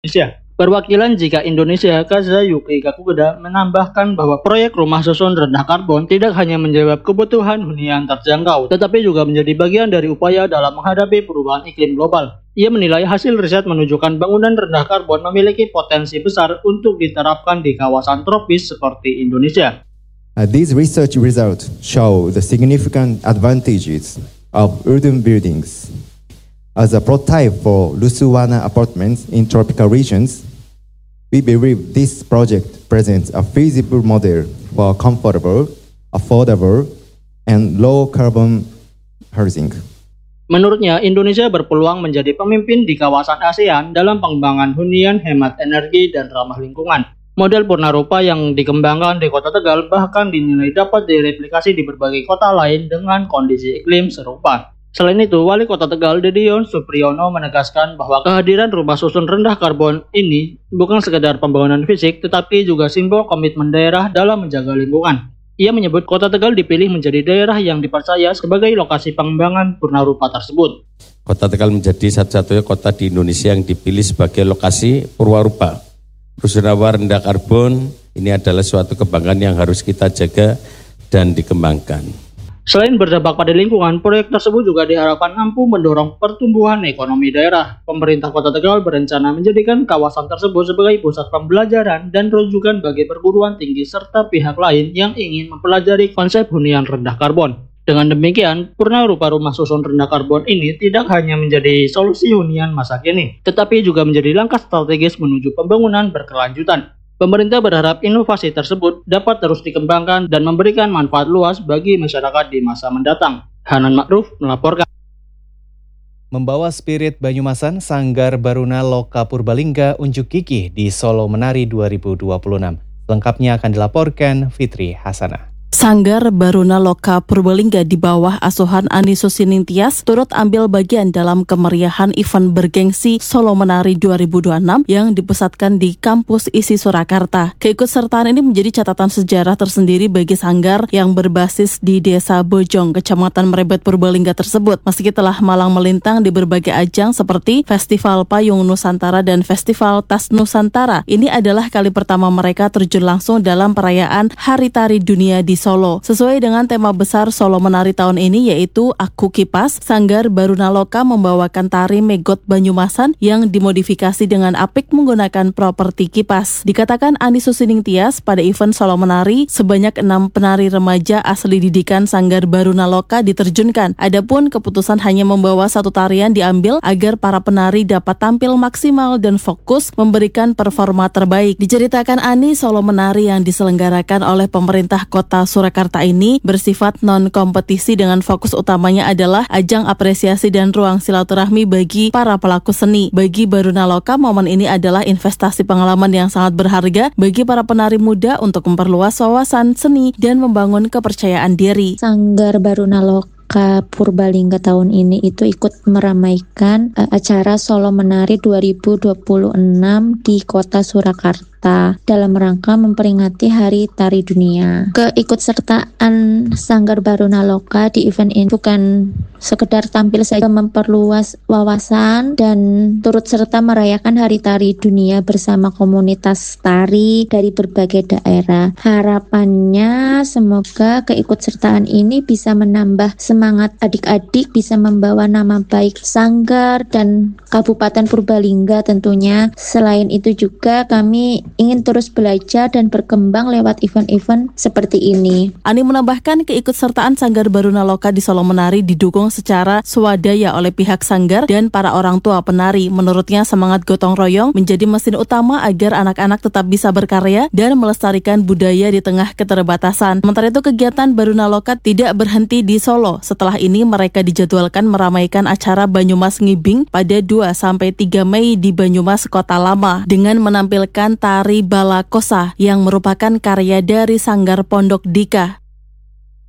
Indonesia. Perwakilan Jika Indonesia Kazuyuki Gakuda menambahkan bahwa proyek rumah susun rendah karbon tidak hanya menjawab kebutuhan hunian terjangkau, tetapi juga menjadi bagian dari upaya dalam menghadapi perubahan iklim global. Ia menilai hasil riset menunjukkan bangunan rendah karbon memiliki potensi besar untuk diterapkan di kawasan tropis seperti Indonesia. These research results show the significant advantages of urban buildings. As a prototype for Lusuwana apartments in tropical regions, we believe this project presents a feasible model for comfortable, affordable, and low-carbon housing. Menurutnya, Indonesia berpeluang menjadi pemimpin di kawasan ASEAN dalam pengembangan hunian hemat energi dan ramah lingkungan. Model purnarupa yang dikembangkan di Kota Tegal bahkan dinilai dapat direplikasi di berbagai kota lain dengan kondisi iklim serupa. Selain itu, Wali Kota Tegal Dedion Supriyono menegaskan bahwa kehadiran rumah susun rendah karbon ini bukan sekedar pembangunan fisik, tetapi juga simbol komitmen daerah dalam menjaga lingkungan. Ia menyebut Kota Tegal dipilih menjadi daerah yang dipercaya sebagai lokasi pengembangan purnarupa tersebut. Kota Tegal menjadi satu-satunya kota di Indonesia yang dipilih sebagai lokasi purwarupa. Rusunawa rendah karbon ini adalah suatu kebanggaan yang harus kita jaga dan dikembangkan. Selain berdampak pada lingkungan, proyek tersebut juga diharapkan mampu mendorong pertumbuhan ekonomi daerah. Pemerintah Kota Tegal berencana menjadikan kawasan tersebut sebagai pusat pembelajaran dan rujukan bagi perguruan tinggi serta pihak lain yang ingin mempelajari konsep hunian rendah karbon. Dengan demikian, purnarupa rumah susun rendah karbon ini tidak hanya menjadi solusi hunian masa kini, tetapi juga menjadi langkah strategis menuju pembangunan berkelanjutan. Pemerintah berharap inovasi tersebut dapat terus dikembangkan dan memberikan manfaat luas bagi masyarakat di masa mendatang. Hanan Ma'ruf melaporkan. Membawa spirit Banyumasan, Sanggar Baruna Loka Purbalingga unjuk gigi di Solo Menari 2026. Lengkapnya akan dilaporkan Fitri Hasanah. Sanggar Baruna Loka Purbalingga di bawah asuhan Ani Susiningtyas turut ambil bagian dalam kemeriahan event bergengsi Solo Menari 2026 yang dipusatkan di kampus ISI Surakarta. Keikutsertaan ini menjadi catatan sejarah tersendiri bagi Sanggar yang berbasis di Desa Bojong, Kecamatan Merebet Purbalingga tersebut. Meski telah malang melintang di berbagai ajang seperti Festival Payung Nusantara dan Festival Tas Nusantara, ini adalah kali pertama mereka terjun langsung dalam perayaan Hari Tari Dunia di Solo. Sesuai dengan tema besar Solo Menari tahun ini yaitu Aku Kipas, Sanggar Baruna Loka membawakan tari Megot Banyumasan yang dimodifikasi dengan apik menggunakan properti kipas. Dikatakan Ani Susiningtyas, pada event Solo Menari sebanyak 6 penari remaja asli didikan Sanggar Baruna Loka diterjunkan. Adapun keputusan hanya membawa satu tarian diambil agar para penari dapat tampil maksimal dan fokus memberikan performa terbaik. Diceritakan Ani, Solo Menari yang diselenggarakan oleh pemerintah Kota Surakarta ini bersifat non-kompetisi dengan fokus utamanya adalah ajang apresiasi dan ruang silaturahmi bagi para pelaku seni. Bagi Baruna Loka, momen ini adalah investasi pengalaman yang sangat berharga bagi para penari muda untuk memperluas wawasan seni dan membangun kepercayaan diri. Sanggar Baruna Loka Purbalingga tahun ini itu ikut meramaikan acara Solo Menari 2026 di Kota Surakarta dalam rangka memperingati Hari Tari Dunia. Keikutsertaan Sanggar Baruna Loka di event ini bukan sekedar tampil saja, memperluas wawasan dan turut serta merayakan Hari Tari Dunia bersama komunitas tari dari berbagai daerah. Harapannya semoga keikutsertaan ini bisa menambah semangat adik-adik, bisa membawa nama baik Sanggar dan Kabupaten Purbalingga tentunya. Selain itu juga kami ingin terus belajar dan berkembang lewat event-event seperti ini. Ani menambahkan keikutsertaan Sanggar Baruna Loka di Solo Menari didukung secara swadaya oleh pihak Sanggar dan para orang tua penari. Menurutnya semangat gotong royong menjadi mesin utama agar anak-anak tetap bisa berkarya dan melestarikan budaya di tengah keterbatasan. Sementara itu kegiatan Baruna Loka tidak berhenti di Solo. Setelah ini mereka dijadwalkan meramaikan acara Banyumas Ngibing pada 2-3 Mei di Banyumas Kota Lama dengan menampilkan tari Balakosa yang merupakan karya dari Sanggar Pondok Dika.